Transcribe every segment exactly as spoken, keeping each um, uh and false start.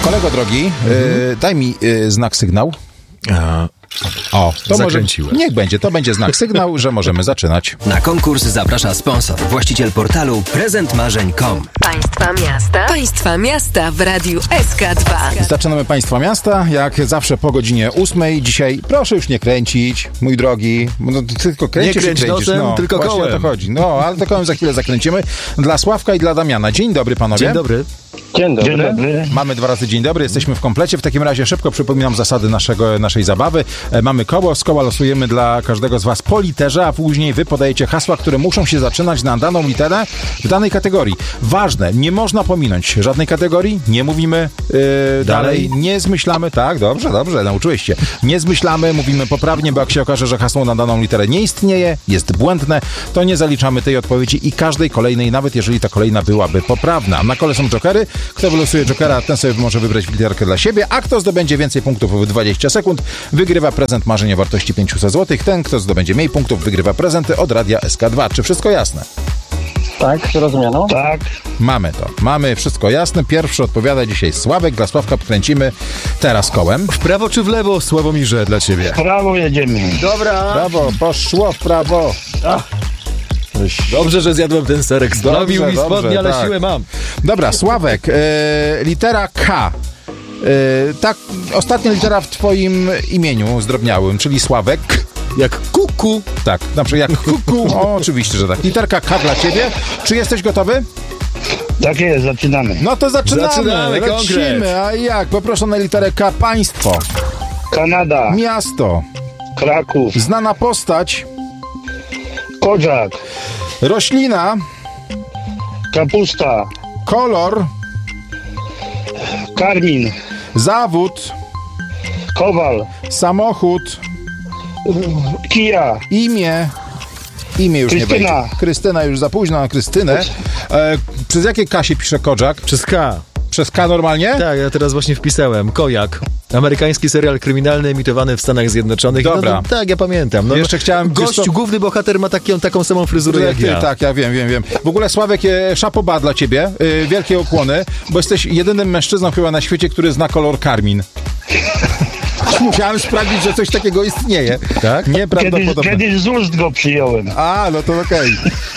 Kolego drogi, mhm. y, daj mi y, znak sygnał. A, o, to zakręciłem. Może, niech będzie, to będzie znak sygnał, że możemy zaczynać. Na konkurs zaprasza sponsor, właściciel portalu prezent marzeń kropka com. Państwa miasta. Państwa miasta w radiu S K dwa. Zaczynamy Państwa miasta, jak zawsze po godzinie ósmej. Dzisiaj proszę już nie kręcić, mój drogi. No, tylko kręcisz nie kręć i kręcisz. nosem, no, tylko właśnie kołem. O to chodzi. No, ale to kołem za chwilę zakręcimy. Dla Sławka i dla Damiana. Dzień dobry, panowie. Dzień dobry. Dzień dobry. Dzień dobry. Mamy dwa razy dzień dobry, jesteśmy w komplecie. W takim razie szybko przypominam zasady naszego, naszej zabawy. E, mamy koło, z koła losujemy dla każdego z was po literze, a później wy podajecie hasła, które muszą się zaczynać na daną literę w danej kategorii. Ważne, nie można pominąć żadnej kategorii, nie mówimy yy, dalej. dalej, nie zmyślamy, tak, dobrze, dobrze, nauczyłeś się. Nie zmyślamy, mówimy poprawnie, bo jak się okaże, że hasło na daną literę nie istnieje, jest błędne, to nie zaliczamy tej odpowiedzi i każdej kolejnej, nawet jeżeli ta kolejna byłaby poprawna. Na kole są jokery. Kto wylosuje jokera, ten sobie może wybrać literkę dla siebie, a kto zdobędzie więcej punktów w dwadzieścia sekund, wygrywa prezent marzeń o wartości pięćset złotych. Ten, kto zdobędzie mniej punktów, wygrywa prezenty od Radia S K dwa. Czy wszystko jasne? Tak, zrozumiano. Tak. Mamy to. Mamy wszystko jasne. Pierwszy odpowiada dzisiaj Sławek. Dla Sławka kręcimy teraz kołem. W prawo czy w lewo, Sławomirze, dla ciebie? W prawo jedziemy. Dobra. Prawo, poszło w prawo. Ach. Dobrze, że zjadłem ten serek. Sprawił mi spodnie, ale tak. Siłę mam. Dobra, Sławek, e, litera K. E, tak, ostatnia litera w twoim imieniu zdrobniałym, czyli Sławek. Jak kuku. Tak, na przykład jak kuku. O, oczywiście, że tak. Literka K dla ciebie. Czy jesteś gotowy? Tak jest, zaczynamy. No to zaczynamy. Zaczynamy, lecimy. A jak? Poproszę na literę K. Państwo. Kanada. Miasto. Kraków. Znana postać. Kodzak. Roślina. Kapusta. Kolor. Karmin. Zawód. Kowal. Samochód. Kia. Imię. Imię już Krystyna. nie będzie. Krystyna już za późno na Krystynę. E, przez jakie K się pisze Kodzak? Przez K. Przez K normalnie? Tak, ja teraz właśnie wpisałem. Kojak. Amerykański serial kryminalny emitowany w Stanach Zjednoczonych. Dobra. No, no, tak, ja pamiętam. No, Jeszcze chciałem... Gościu, główny bohater ma taką, taką samą fryzurę jak ty, ja. Tak, ja wiem, wiem, wiem. W ogóle Sławek, e, szapoba dla ciebie. E, wielkie ukłony, bo jesteś jedynym mężczyzną chyba na świecie, który zna kolor karmin. Musiałem sprawdzić, że coś takiego istnieje. Tak? Nieprawdopodobne. Kiedyś, kiedyś z ust go przyjąłem. A, no to okej.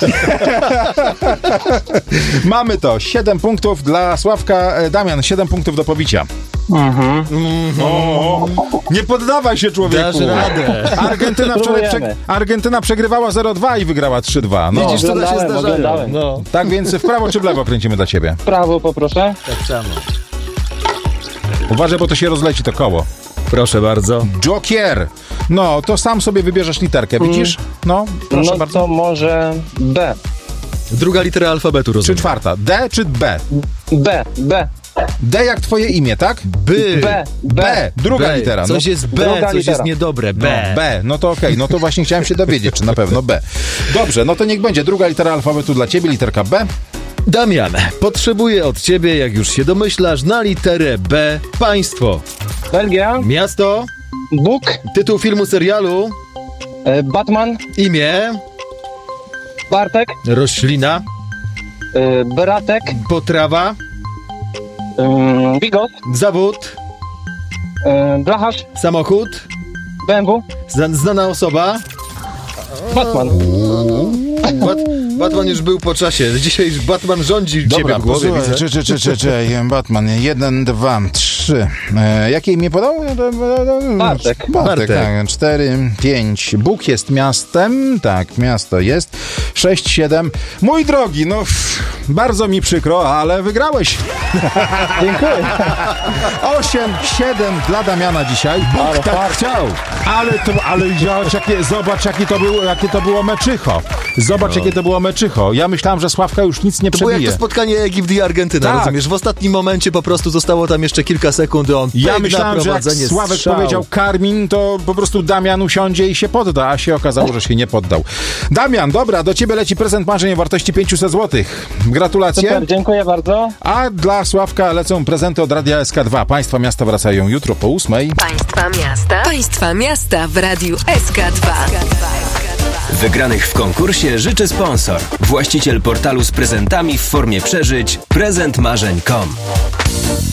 Okay. Mamy to. Siedem punktów dla Sławka. Damian, siedem punktów do pobicia. Mhm. Mm-hmm. O, nie poddawaj się, człowieku. Dasz radę. Argentyna wczoraj prze... Argentyna przegrywała zero dwa i wygrała trzy dwa. No. Widzisz, co da się Oglądałem, zdarzało. oglądałem. No. Tak więc w prawo czy w lewo kręcimy dla ciebie? W prawo poproszę. Tak samo. Uważaj, bo to się rozleci to koło. Proszę bardzo. Joker. No, to sam sobie wybierzesz literkę, widzisz? No, proszę no bardzo. to może B. Druga litera alfabetu, Czy rozumiem. czwarta? D czy B? B, B. D jak twoje imię, tak? By. B, B. B. Druga B. litera. Coś no. jest B, Druga coś litera. jest niedobre. B. No, B, no to okej, okay. No to właśnie chciałem się dowiedzieć, czy na pewno B. Dobrze, no to niech będzie druga litera alfabetu dla ciebie, literka B. Damian, potrzebuję od ciebie, jak już się domyślasz, na literę B państwo. Belgia. Miasto, Bóg. tytuł filmu, serialu, E, Batman. imię, Bartek. roślina, E, Bratek. potrawa, E, Bigos. zawód, E, Blacharz. samochód, B M W. zna- znana osoba. Batman. Bat- Batman już był po czasie. Dzisiaj Batman rządzi ciebie w głowie, posłuchaj, widzę. czy, czy, czy, czy, czy, Batman, jeden, dwa, trzy. E, jakie imię podał? Bartek. Bartek, Bartek. tak. Cztery, pięć. Bóg jest miastem. Tak, miasto jest. Sześć, siedem. Mój drogi, no bardzo mi przykro, ale wygrałeś. Dziękuję. Osiem, siedem dla Damiana dzisiaj. Bóg Ale tak fakt. chciał. Ale, to, ale zobacz, jakie, zobacz jakie, to było, jakie to było meczycho. Zobacz, jakie to było meczycho. Ja myślałem, że Sławka już nic nie To było jak przebije. to spotkanie Egipt i Argentyna, Tak. rozumiesz? W ostatnim momencie po prostu zostało tam jeszcze kilka sekund i on Ja pyk myślałem, na że jak prowadzenie, Sławek strzał. powiedział Karmin, to po prostu Damian usiądzie i się podda, a się okazało, że się nie poddał. Damian, dobra, do ciebie leci prezent marzeń o wartości pięćset złotych. Gratulacje. Super, dziękuję bardzo. A dla Sławka lecą prezenty od Radia S K dwa. Państwa miasta wracają jutro po ósmej. Państwa miasta. Państwa miasta w radiu S K dwa. Wygranych w konkursie życzy sponsor, właściciel portalu z prezentami w formie przeżyć prezent marzeń kropka com.